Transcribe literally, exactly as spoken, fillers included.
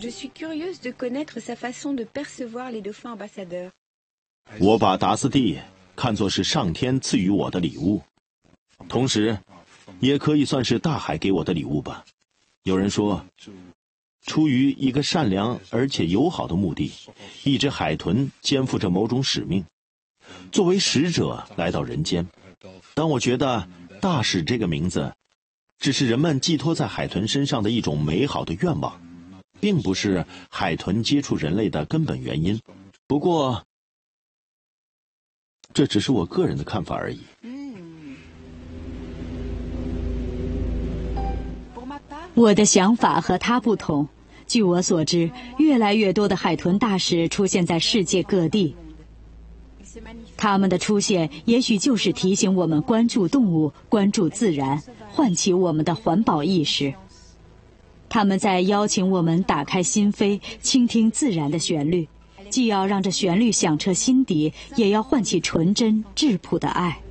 Je suis curieuse de connaître sa façon de percevoir les dauphins ambassadeurs. 我把达斯蒂看作是上天赐予我的礼物，同时，也可以算是大海给我的礼物吧。有人说，出于一个善良而且友好的目的，一只海豚肩负着某种使命，作为使者来到人间。但我觉得大使这个名字只是人们寄托在海豚身上的一种美好的愿望，并不是海豚接触人类的根本原因。不过这只是我个人的看法而已。 我的想法和他不同。据我所知，越来越多的海豚大使出现在世界各地。他们的出现也许就是提醒我们关注动物、关注自然，唤起我们的环保意识。他们在邀请我们打开心扉，倾听自然的旋律，既要让这旋律响彻心底，也要唤起纯真质朴的爱。